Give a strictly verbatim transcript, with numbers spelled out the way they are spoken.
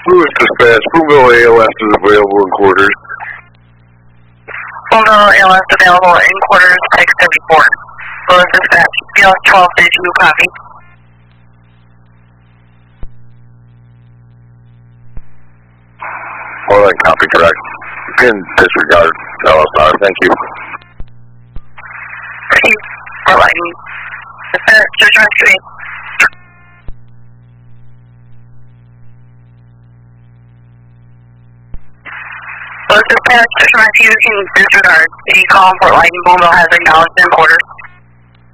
Lewis dispatch, Boonville A L S is available in quarters. Boonville A L S available in quarters, six seventy-four. Lewis dispatch, B L S twelve thirty-two, copy. More than copy, correct. You can disregard L S R, thank you. Proceed, Fort Lightning. Dispatch, search and rescue. Lewis dispatch, search and rescue can disregard. The call Fort Lightning Boonville has acknowledged in quarters.